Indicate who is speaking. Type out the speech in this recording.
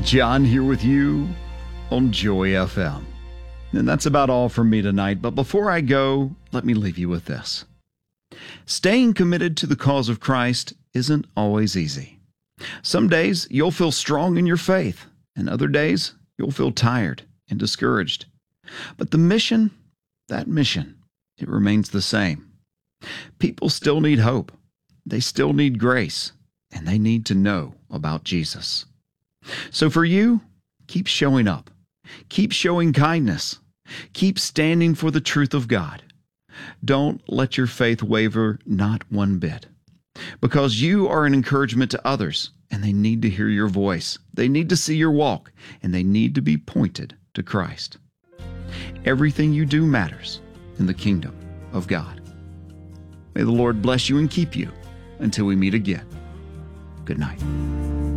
Speaker 1: John here with you on Joy FM. And that's about all from me tonight. But before I go, let me leave you with this. Staying committed to the cause of Christ isn't always easy. Some days you'll feel strong in your faith, and other days you'll feel tired and discouraged. But the mission, it remains the same. People still need hope. They still need grace, and they need to know about Jesus. So for you, keep showing up. Keep showing kindness. Keep standing for the truth of God. Don't let your faith waver not one bit, because you are an encouragement to others, and they need to hear your voice. They need to see your walk, and they need to be pointed to Christ. Everything you do matters in the kingdom of God. May the Lord bless you and keep you until we meet again. Good night.